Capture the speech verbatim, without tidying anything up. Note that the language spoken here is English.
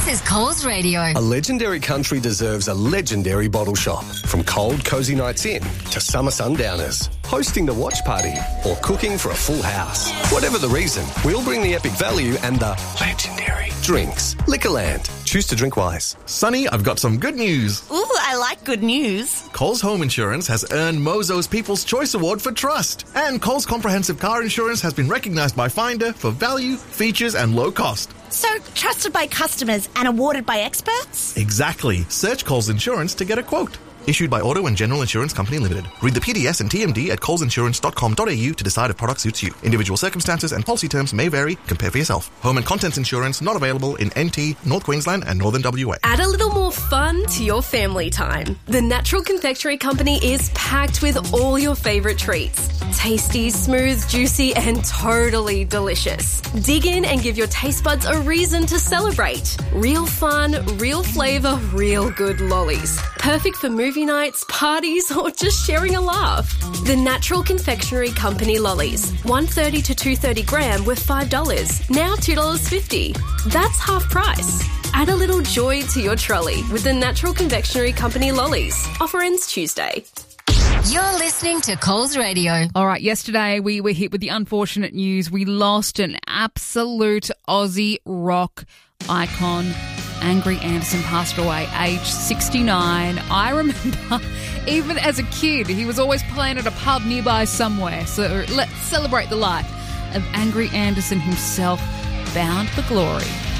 is Coles Radio. A legendary country deserves a legendary bottle shop. From cold, cosy nights in to summer sundowners, hosting the watch party or cooking for a full house. Whatever the reason, we'll bring the epic value and the legendary drinks. Liquorland. Choose to drink wise. Sonny, I've got some good news. Ooh, I like good news. Coles Home Insurance has earned Mozo's People's Choice Award for trust. And Coles Comprehensive Car Insurance has been recognised by Finder for value, features and low cost. So, trusted by customers and awarded by experts? Exactly. Search Coles Insurance to get a quote. Issued by Auto and General Insurance Company Limited. Read the P D S and T M D at coles insurance dot com dot a u to decide if product suits you. Individual circumstances and policy terms may vary. Compare for yourself. Home and contents insurance not available in N T, North Queensland and Northern W A. Add a little more fun to your family time. The Natural Confectionery Company is packed with all your favourite treats. Tasty, smooth, juicy and totally delicious. Dig in and give your taste buds a reason to celebrate. Real fun, real flavour, real good lollies. Perfect for movie nights, parties or just sharing a laugh. The Natural Confectionery Company lollies. one thirty to two thirty gram with five dollars. Now two dollars fifty. That's half price. Add a little joy to your trolley with the Natural Confectionery Company lollies. Offer ends Tuesday. You're listening to Coles Radio. All right, yesterday we were hit with the unfortunate news. We lost an absolute Aussie rock icon. Angry Anderson passed away, aged sixty-nine. I remember, even as a kid, he was always playing at a pub nearby somewhere. So let's celebrate the life of Angry Anderson himself, bound for glory.